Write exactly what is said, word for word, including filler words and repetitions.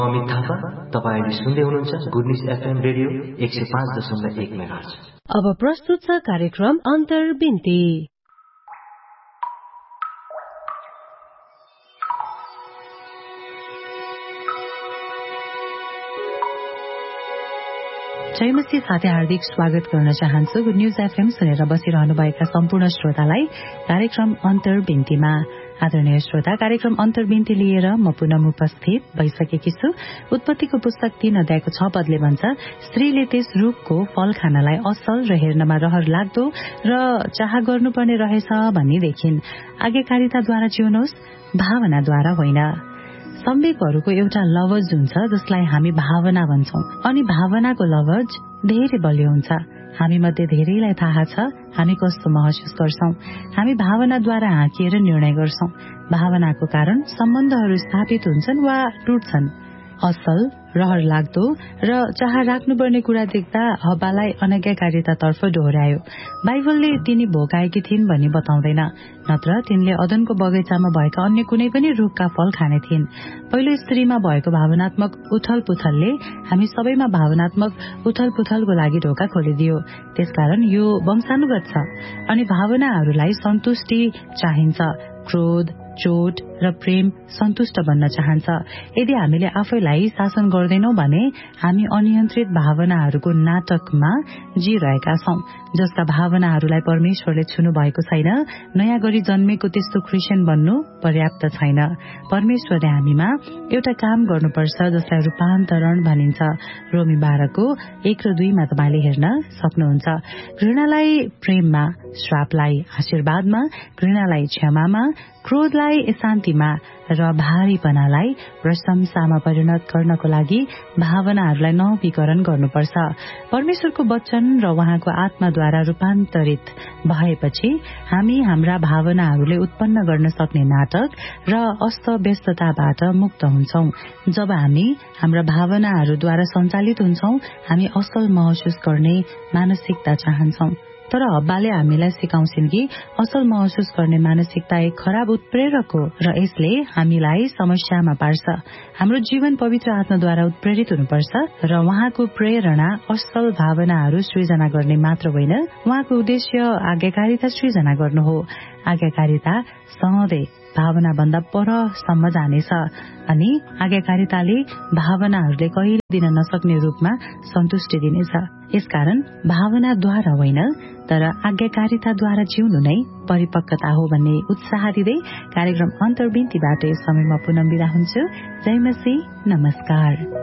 अमित थापा, तपाईले सुन्दै हुनुहुन्छ गुड न्युज एफएम रेडियो एक सय पाँच दशमलव एक मेगाहर्ज। अब प्रस्तुत छ कार्यक्रम अन्तर्बिन्ती। जयमसी साथै हार्दिक स्वागत गर्न चाहन्छु गुड न्युज एफएम सुनेर बसिरहनुभएका सम्पूर्ण श्रोतालाई कार्यक्रम अन्तर्बिन्तीमा। आदरणीय श्रोता, कार्यक्रम अन्तर्बिन्ती लिएर म पुनः उपस्थित भइसकेकी छु। उत्पत्तिको पुस्तक तीन अध्यायको छ पदले भन्छ, स्त्रीले त्यस रूखको फल खानलाई असल र हेर्नमा रहर लाग्दो र चाह गर्नुपर्ने रहेछ भनी देखिन्। आज्ञाकारिताद्वारा जिउनुहोस्, भावनाद्वारा होइन। सम्वेकहरूको एउटा लवज हुन्छ जसलाई हामी भावना भन्छौं, अनि भावनाको लवज धेरै बलियो हुन्छ। हामी मध्ये धेरैलाई थाहा छ हामी कस्तो महसुस गर्छौं। हामी भावनाद्वारा हाँकिएर निर्णय गर्छौं। भावनाको कारण सम्बन्धहरू स्थापित हुन्छन् वा टुट्छन्। असल, रहर लाग्दो र चाह राख्नुपर्ने कुरा देख्दा हब्बालाई अनाज्ञाकारितातर्फ डोहोर्यायो। बाइबलले तिनी भोकाएकी थिइन् भनी बताउँदैन, नत्र तिनले अदनको बगैँचामा भएका अन्य कुनै पनि रूखका फल खाने थिइन्। पहिलो स्त्रीमा भएको भावनात्मक उथल पुथलले हामी सबैमा भावनात्मक उथल पुथलको लागि ढोका खोलिदियो। त्यसकारण यो वंशानुगत छ अनि भावनाहरूलाई सन्तुष्टि चाहिन्छ। क्रोध, चोट र प्रेम सन्तुष्ट बन्न चाहन्छ। यदि हामीले आफैलाई शासन गर्दैनौं भने हामी अनियन्त्रित भावनाहरूको नाटकमा जिरहेका छौं, जसका भावनाहरूलाई परमेश्वरले छुनु भएको छैन। नयाँ गरी जन्मेको त्यस्तो क्रिस्चियन बन्नु पर्याप्त छैन। परमेश्वरले हामीमा एउटा काम गर्नुपर्छ जसलाई रूपान्तरण भनिन्छ। रोमी बाह्रको एक र दुईमा तपाईँले हेर्न सक्नुहुन्छ। घृणालाई प्रेममा, श्रापलाई आशीर्वादमा, घृणालाई क्षमामा, क्रोधलाई शान्तिमा र भारीपनालाई प्रशंसामा परिणत गर्नको लागि भावनाहरूलाई नवीकरण गर्नुपर्छ। परमेश्वरको वचन र उहाँको आत्माद्वारा रूपान्तरित भएपछि हामी हाम्रा भावनाहरूले उत्पन्न गर्न सक्ने नाटक र अस्तव्यस्तताबाट मुक्त हुन्छौं। जब हामी हाम्रा भावनाहरूद्वारा सञ्चालित हुन्छौं, हामी असल महसुस गर्ने मानसिकता चाहन्छौं। तर हब्बाले हामीलाई सिकाउँछिन् कि असल महसुस गर्ने मानसिकता एक खराब उत्प्रेरक हो र यसले हामीलाई समस्यामा पार्छ। हाम्रो जीवन पवित्र आत्माद्वारा उत्प्रेरित हुनुपर्छ र उहाँको प्रेरणा असल भावनाहरू सृजना गर्ने मात्र होइन, उहाँको उद्देश्य आज्ञाकारिता सृजना गर्नु हो। आज्ञाकारिता सधैँ भावना भन्दा परसम्म जानेछ अनि आज्ञाकारिताले भावनाहरूले कहिले दिन नसक्ने रूपमा सन्तुष्टि दिनेछ। यसकारण भावनाद्वारा होइन तर आज्ञाकारिताद्वारा जिउनु नै परिपक्वता हो भन्ने उत्साह दिँदै कार्यक्रम अन्तर्बिन्तीबाट यस समयमा पुनः बिदा हुन्छु। जय मसी, नमस्कार।